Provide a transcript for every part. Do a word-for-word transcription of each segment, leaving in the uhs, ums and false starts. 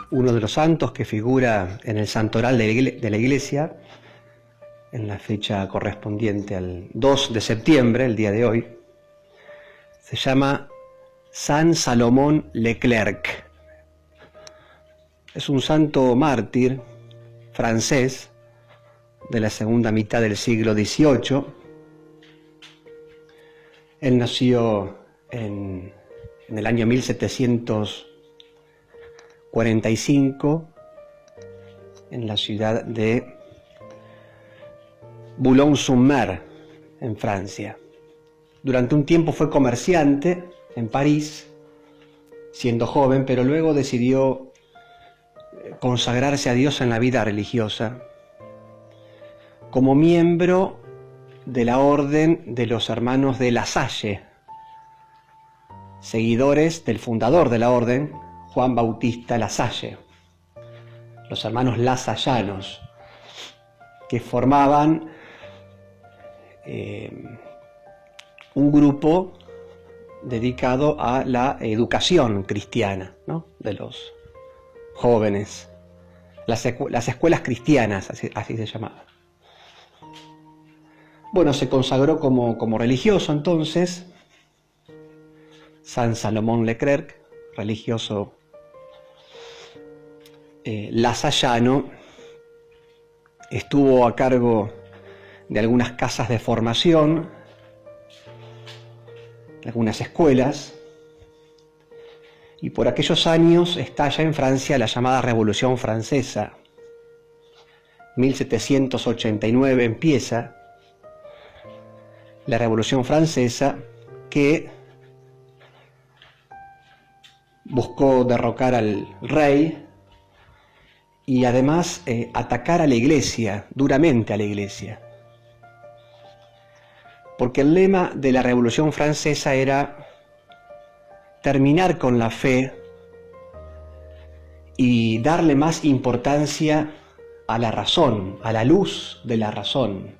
uno de los santos que figura en el santoral de la Iglesia, en la fecha correspondiente al dos de septiembre, el día de hoy, se llama San Salomón Leclerc. Es un santo mártir francés de la segunda mitad del siglo dieciocho. Él nació en, en el año mil setecientos cuarenta y cinco en la ciudad de Boulogne-sur-Mer, en Francia. Durante un tiempo fue comerciante en París, siendo joven, pero luego decidió consagrarse a Dios en la vida religiosa, como miembro de la Orden de los Hermanos de La Salle, seguidores del fundador de la Orden, Juan Bautista La Salle, los hermanos lasallanos, que formaban eh, un grupo dedicado a la educación cristiana, ¿no?, de los jóvenes, las, las escuelas cristianas, así, así se llamaban. Bueno, se consagró como, como religioso entonces, San Salomón Leclerc, religioso eh, lasallano. Estuvo a cargo de algunas casas de formación, algunas escuelas, y por aquellos años estalla en Francia la llamada Revolución Francesa. mil setecientos ochenta y nueve empieza la Revolución Francesa, que buscó derrocar al rey y además eh, atacar a la Iglesia, duramente a la Iglesia. Porque el lema de la Revolución Francesa era terminar con la fe y darle más importancia a la razón, a la luz de la razón.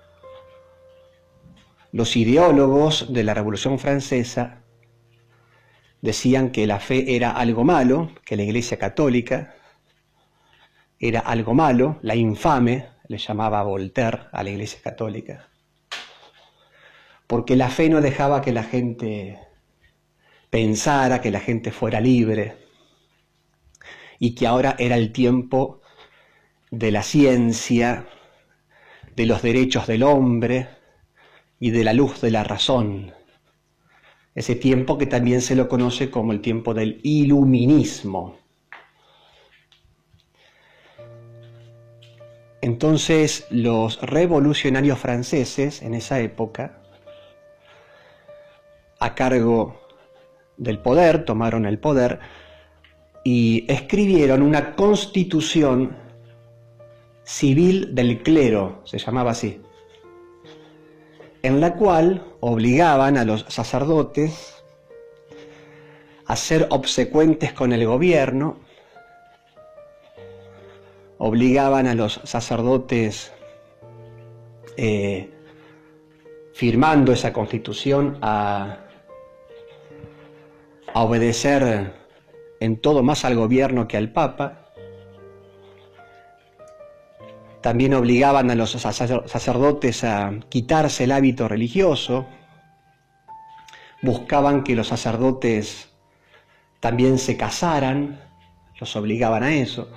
Los ideólogos de la Revolución Francesa decían que la fe era algo malo, que la Iglesia Católica era algo malo, la infame, le llamaba Voltaire a la Iglesia Católica, porque la fe no dejaba que la gente pensara, que la gente fuera libre, y que ahora era el tiempo de la ciencia, de los derechos del hombre y de la luz de la razón. Ese tiempo que también se lo conoce como el tiempo del iluminismo. Entonces, los revolucionarios franceses en esa época, a cargo del poder, tomaron el poder y escribieron una constitución civil del clero, se llamaba así, en la cual obligaban a los sacerdotes a ser obsecuentes con el gobierno, obligaban a los sacerdotes, eh, firmando esa constitución, a, a obedecer en todo más al gobierno que al Papa. También obligaban a los sacerdotes a quitarse el hábito religioso, buscaban que los sacerdotes también se casaran, los obligaban a eso.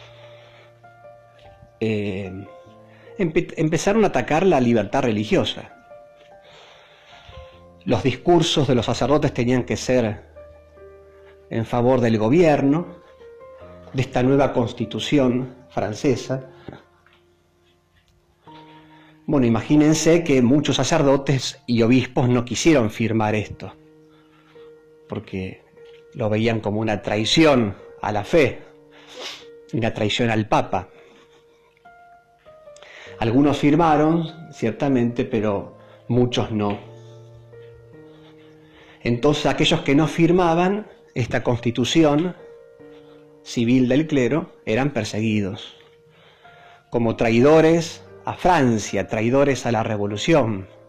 Eh, empe empezaron a atacar la libertad religiosa. Los discursos de los sacerdotes tenían que ser en favor del gobierno, de esta nueva constitución francesa. Bueno, imagínense que muchos sacerdotes y obispos no quisieron firmar esto, porque lo veían como una traición a la fe, una traición al Papa. Algunos firmaron, ciertamente, pero muchos no. Entonces, aquellos que no firmaban esta constitución civil del clero eran perseguidos como traidores a Francia, traidores a la revolución.